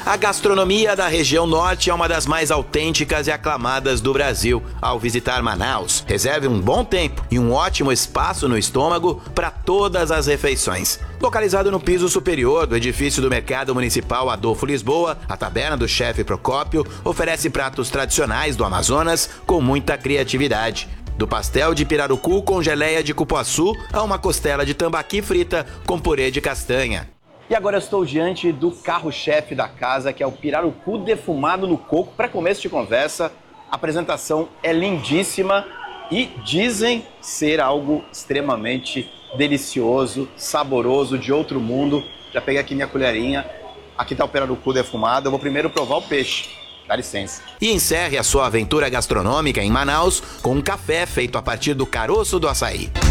A gastronomia da região norte é uma das mais autênticas e aclamadas do Brasil. Ao visitar Manaus, reserve um bom tempo e um ótimo espaço no estômago para todas as refeições. Localizado no piso superior do edifício do Mercado Municipal Adolfo Lisboa, a Taberna do Chefe Procópio oferece pratos tradicionais do Amazonas com muita criatividade. Do pastel de pirarucu com geleia de cupuaçu a uma costela de tambaqui frita com purê de castanha. E agora eu estou diante do carro-chefe da casa, que é o pirarucu defumado no coco. Para começo de conversa, a apresentação é lindíssima e dizem ser algo extremamente delicioso, saboroso, de outro mundo. Já peguei aqui minha colherinha. Aqui está o pirarucu defumado. Eu vou primeiro provar o peixe. Dá licença. E encerre a sua aventura gastronômica em Manaus com um café feito a partir do caroço do açaí.